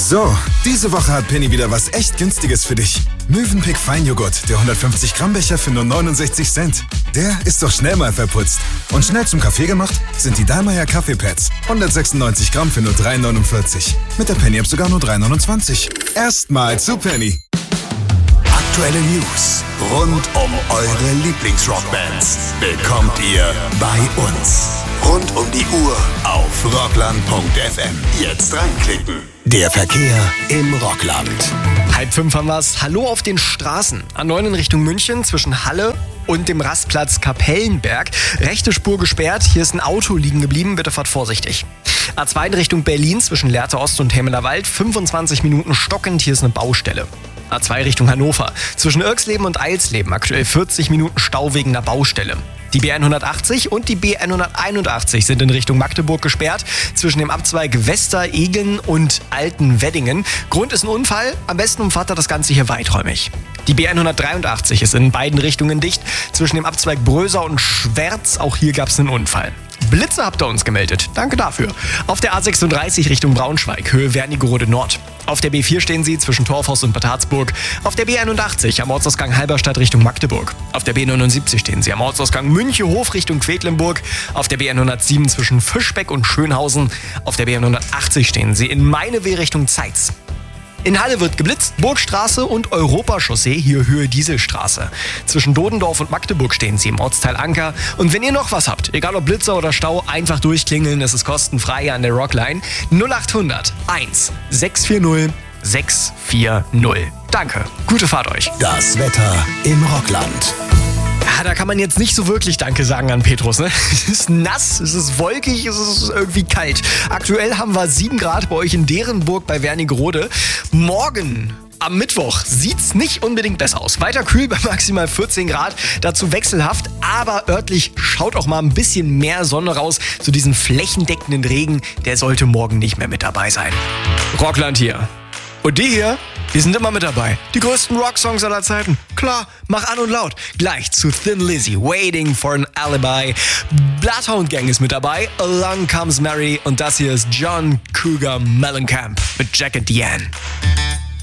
So, diese Woche hat Penny wieder was echt Günstiges für dich. Mövenpick Feinjoghurt, der 150 Gramm Becher für nur 69 Cent. Der ist doch schnell mal verputzt. Und schnell zum Kaffee gemacht sind die Dallmayr Kaffeepads. 196 Gramm für nur 3,49. Mit der Penny-App sogar nur 3,29. Erstmal zu Penny. Aktuelle News rund um eure Lieblingsrockbands bekommt ihr bei uns. Rund um die Uhr auf rockland.fm. Jetzt reinklicken. Der Verkehr im Rockland. 4:30 haben wir's. Hallo auf den Straßen. A9 in Richtung München zwischen Halle und dem Rastplatz Kapellenberg. Rechte Spur gesperrt. Hier ist ein Auto liegen geblieben. Bitte fahrt vorsichtig. A2 in Richtung Berlin zwischen Lehrte Ost und Hemeler Wald. 25 Minuten stockend. Hier ist eine Baustelle. A2 Richtung Hannover. Zwischen Irksleben und Eilsleben aktuell 40 Minuten Stau wegen einer Baustelle. Die B180 und die B181 sind in Richtung Magdeburg gesperrt, zwischen dem Abzweig Wester-Egen und Altenweddingen. Grund ist ein Unfall, am besten umfahrt ihr das Ganze hier weiträumig. Die B183 ist in beiden Richtungen dicht, zwischen dem Abzweig Bröser und Schwerz, auch hier gab es einen Unfall. Blitze habt ihr uns gemeldet, danke dafür. Auf der A36 Richtung Braunschweig, Höhe Wernigerode Nord. Auf der B4 stehen sie zwischen Torfhaus und Bad Harzburg. Auf der B81 am Ortsausgang Halberstadt Richtung Magdeburg. Auf der B79 stehen sie am Ortsausgang Münchehof Richtung Quedlinburg. Auf der B107 zwischen Fischbeck und Schönhausen. Auf der B180 stehen sie in Meinewe Richtung Zeitz. In Halle wird geblitzt, Burgstraße und Europachaussee, hier Höhe Dieselstraße. Zwischen Dodendorf und Magdeburg stehen sie im Ortsteil Anker. Und wenn ihr noch was habt, egal ob Blitzer oder Stau, einfach durchklingeln, es ist kostenfrei an der Rockline. 0800 1 640 640. Danke, gute Fahrt euch. Das Wetter im Rockland. Ja, da kann man jetzt nicht so wirklich Danke sagen an Petrus, ne? Es ist nass, es ist wolkig, es ist irgendwie kalt. Aktuell haben wir 7 Grad bei euch in Derenburg bei Wernigerode. Morgen am Mittwoch sieht's nicht unbedingt besser aus. Weiter kühl bei maximal 14 Grad, dazu wechselhaft, aber örtlich schaut auch mal ein bisschen mehr Sonne raus. So diesen flächendeckenden Regen, der sollte morgen nicht mehr mit dabei sein. Rockland hier. Und die hier, die sind immer mit dabei. Die größten Rocksongs aller Zeiten. Klar, mach an und laut. Gleich zu Thin Lizzy, Waiting for an Alibi. Bloodhound Gang ist mit dabei. Along Comes Mary. Und das hier ist John Cougar Mellencamp mit Jack and Diane.